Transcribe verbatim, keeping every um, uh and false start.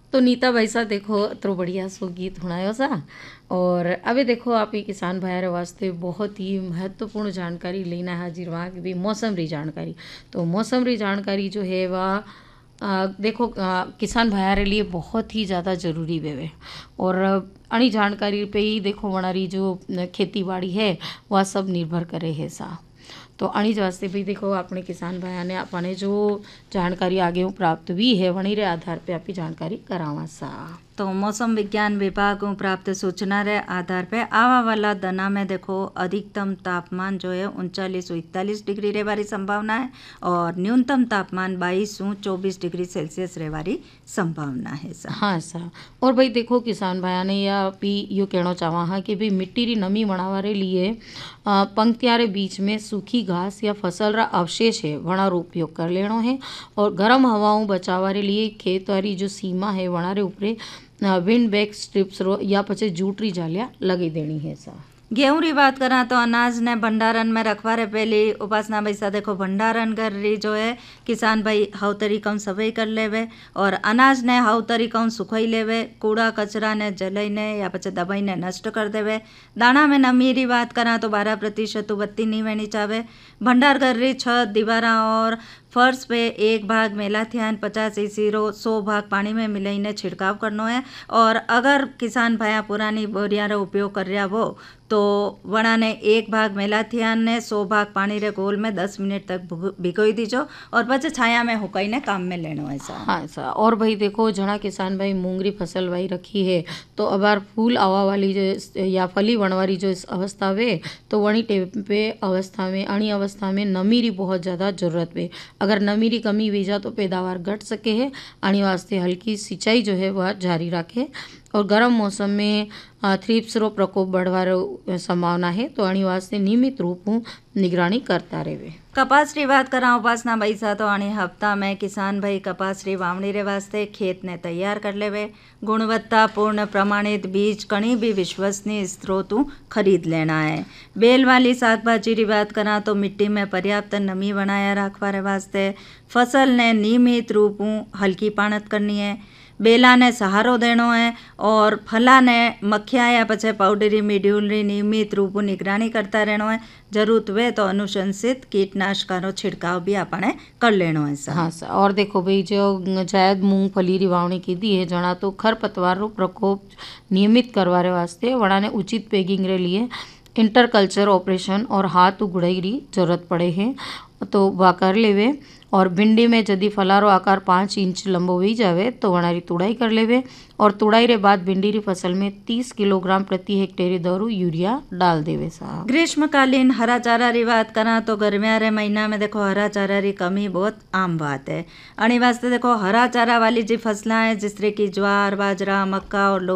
तो नीता भाई सा देखो तो बढ़िया सो गीत हुणायो सा। और अबे देखो आप ही किसान भाई वास्ते बहुत ही महत्वपूर्ण जानकारी लेना हाजिर वहाँ की भी मौसम री जानकारी। तो मौसम री जानकारी जो है वह आ, देखो आ, किसान भाई रे लिए बहुत ही ज़्यादा ज़रूरी है। और अणी जानकारी पे ही देखो हमारी जो खेती बाड़ी है वह सब निर्भर करे है सा। तो अणिज वास्ते भी देखो अपने किसान भाई ने अपने जो जानकारी आगे प्राप्त हुई है वहीं रे आधार पे आपकी जानकारी करावा सा। तो मौसम विज्ञान विभाग को प्राप्त सूचना रे आधार पे आवा वाला दना में देखो अधिकतम तापमान जो है उनचालीस इकतालीस डिग्री रहवारी संभावना है और न्यूनतम तापमान बाईस चौबीस डिग्री सेल्सियस रहवारी संभावना है सा। हाँ सा। और भाई देखो किसान भाई ने या भी यो कहना चाहवा हाँ कि भाई मिट्टी री नमी बढ़ावा रे लिए पंक्तियां रे बीच में सूखी घास या फसल रा अवशेष है वणा रो उपयोग कर लेनो है। और गर्म हवाओं बचावा रे लिए खेत वाली जो सीमा है वणा रे ऊपरे विंड बैग स्ट्रिप्स रो या पचे जूट री जालियां लगी देनी है सा। गेहूं री बात करा तो अनाज ने भंडारण में रखवा रे पहली उपासना भाई सा देखो भंडारण कर रही जो है किसान भाई हाउ तरीका सफाई कर लेवे और अनाज ने हाउ तरीका सुखाई लेवे कूड़ा कचरा ने जलाई ने या पचे दबाई ने नष्ट कर देवे। दाना में नमी री बात करा तो बारह प्रतिशत बत्ती नहीं वेनी चावे। भंडार कर रही छत दीवारा और फर्श पे एक भाग मेलाथियान पचास ईसी रो सौ भाग पानी में मिलाईने छिड़काव करनो है। और अगर किसान भाया पुरानी बोरिया रो उपयोग कर रहा वो तो वणा ने एक भाग मेलाथियान ने सौ भाग पानी रे घोल में दस मिनट तक भिगोई दीजो और पचे छाया में हुकाई ने काम में लेनो है सा। हाँ सा। और भाई देखो जना किसान भाई मूंगरी फसल भाई रखी है तो अबार फूल आवा वाली जो या फली वणवारी जो इस अवस्था वे तो वणी टेप पे अवस्था में अणी अवस्था में नमी री बहुत ज़्यादा जरूरत है। अगर नमी री कमी हुई जा तो पैदावार घट सके है। अणी वास्ते हल्की सिंचाई जो है वह जारी रखे। और गर्म मौसम में थ्रिप्स रो प्रकोप बढ़वार संभावना है तो अणी वास्ते नियमित रूप हूँ निगरानी करता रहे। कपास री बात करा उपासना भाई सा तो अणी हफ्ता में किसान भाई कपास री वावणी रे वास्ते खेत ने तैयार कर लेवे। गुणवत्तापूर्ण प्रमाणित बीज कहीं भी विश्वसनीय स्रोतों खरीद लेना है। बेल वाली साग भाजी री बात करा तो मिट्टी में पर्याप्त नमी बनाया रखवा रे वास्ते फसल ने नियमित रूप हल्की पाणत करनी है। बेला ने सहारो देनो है और फला ने मक्खिया या पछे पाउडरी मीड्यूल री नियमित रूप निगरानी करता रहनो है। जरूरत हुए तो अनुशंसित कीटनाशकों रो छिड़काव भी आपने कर लेनो है सा। हाँ सा। और देखो भाई जो जायद मूंगफली री वावणी की दी है जना तो खरपतवार रो प्रकोप नियमित करवारे वास्ते वड़ा ने उचित पैगिंग रे लिए इंटरकल्चर ऑपरेशन और हाथ उगड़ाई री जरूरत पड़े है तो वह कर लेवे। और भिंडी में यदि फलारो आकार पाँच इंच लंबो हुई जावे तो वनारी तुड़ाई कर लेवे। और तुड़ाई रे बाद भिंडी री फसल में तीस किलोग्राम प्रति हेक्टेयर दरू यूरिया डाल देवे सा। ग्रीष्मकालीन हरा चारा री बात करा तो गर्मिया रे महीना में देखो हरा चारा री कमी बहुत आम बात है। अणी वास्ते देखो हरा चारा वाली जी फसलें हैं जिस तरह की ज्वार बाजरा मक्का और